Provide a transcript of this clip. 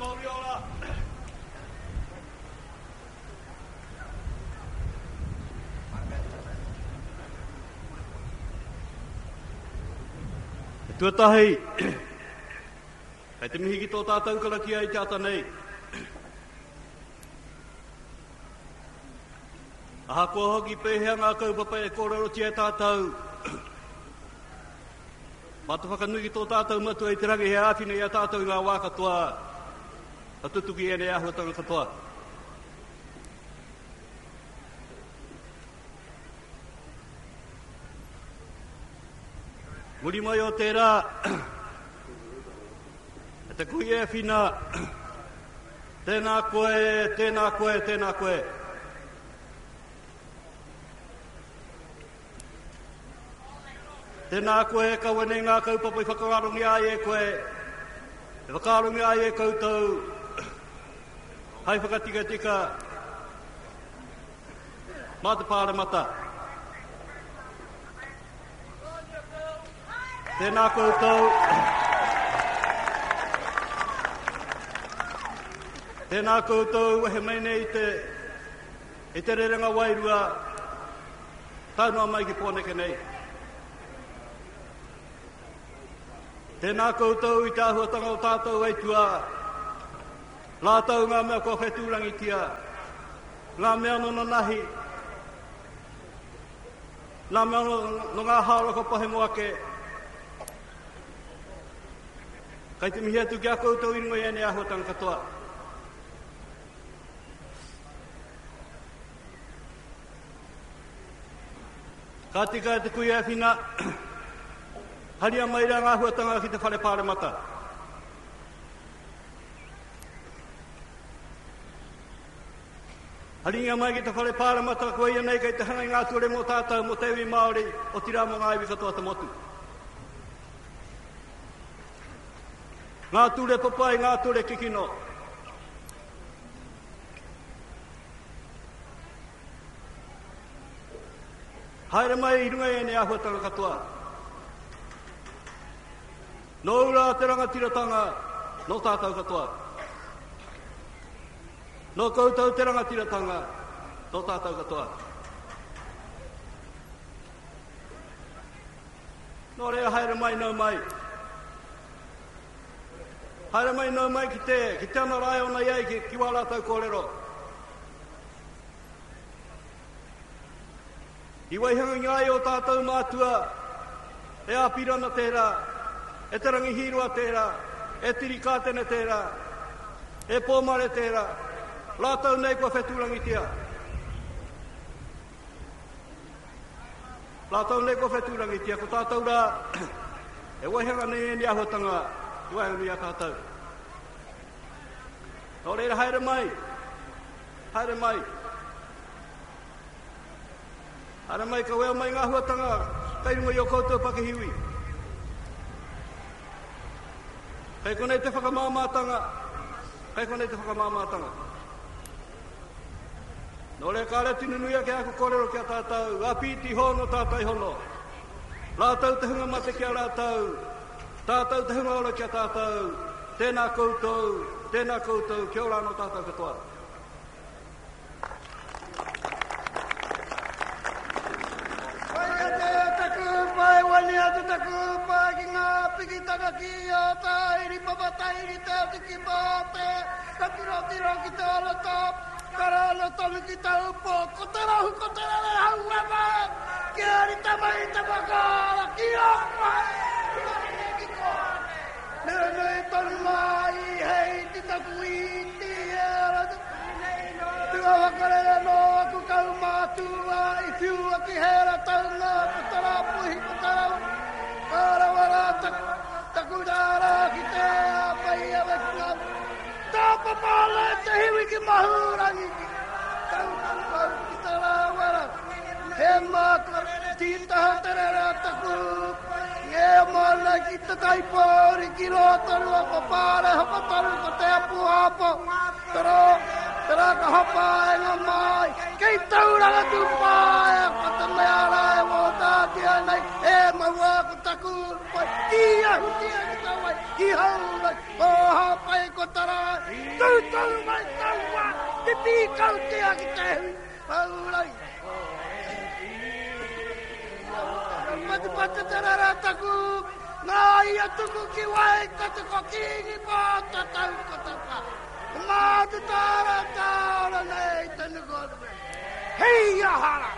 Mauriola. Tuatahi. Kei te mihi ki tō tātou karaki ai tāta nei. Aha kua hoki pēhea ngā kaupapa e kōrero tia tātou. Mata whakanui ki tō tātou matu e te rangi he āwhina i a tātou ngā wā katoa. A tutuki e ne ahuatanga katoa. Muri mai o tērā. E te kui e whina. Tēnā koe, tēnā koe, tēnā koe. Tēnā koe kawane ngā kaupapa i whakarongi ai e koe. E whakarongi ai e koutou. Hai whakatika tika. Mā te pāre mata. Tēnā koutou. Tēnā koutou he meine i te rerenga wairua. Taunua mai ki pōneke nei. Tēnā koutou i tāhuatanga o tātou aitua. Lātou ngā mea kua whetūrangi tia. Ngā mea nono nahi. Ngā mea no ngā haorako pahe moake. Kai te mihi atu kia koutou ingo i ene ahuatanga katoa. Ka tika e te kui e whina. Haria mai rea ngā huatanga ki te whare pāre mata. Haringa mai ki te whare pāre mata koe ia nei kei te hangai ngā tuare mō tātou mō te iwi Māori o tira mō ngā iwi katoa te motu. Ngā ture papai, ngā ture kikino. Haere mai i runga e ne ahuatanga katoa. No ura te rangatiratanga, no tātou katoa. No koutou te rangatiratanga, no tātou katoa. No rea haere mai nau mai. Haere mai nau mai ki te ana rai ona iai ki wālātou kōrero. I waihanga ngai o tātou mātua, e āpirana tērā, e te rangi hirua tērā, e tirikātene tērā, e pōmare tērā, lātou nei kua whetūrangi tia. Lātou nei kua whetūrangi tia, ko tātou rā, e waihanga nei ni ahotanga, i waihanga ni a tātou. Nō reira haere mai, haere mai. Haere mai ka wea mai ngā huatanga, kai runga i o koutou pakihiwi. Kai konei te whakamāmātanga. Kai konei te whakamāmātanga. Nō rea kāre tinunuia ke ako kōrero kia tātou. Apiti hono tātai hono. Lātou te hunga mate kia rātou. Tātou te hunga ora kia tātou. Tēnā koutou. Tēnā koutou. Kia ora no tātou katoa. Pai wani atu taku pai ki ngā piki taka ki o ta iri papata iri te atu ki pāte ka tiro ki te ala top kara ala tonu ki te upo ko te rahu ko te rare hau wama ki ari tamai te makala ki o pai ki ari ki kone nei tonu mai hei ti taku i ti era tua wakare no aku kau mātua i whiua ki hera taunga kutara puhi kutara kara wara taku rara ki te apai a wekna tāpa pāle te hiwi ki mahurangi ki tau ki tara wara he māka tītaha terera taku e mana ki te taipori ki rotaru a papare hapataru ko te apu hapo Tara ka hapa e ngā mai, kei tauranga tu pai, kata mea rai wō tātia nei, e maua ku taku, pai, tia ki tawai, ki haulai, o hapai ko tara, tau mai taua, te pi kau te aki te hui, haulai. Pati tarara taku, ngā ia tuku ki wai, kata ko kingi pāta tau ko tapa. Ngā te tāra tāra nei tanu kōrme. Hei ahara!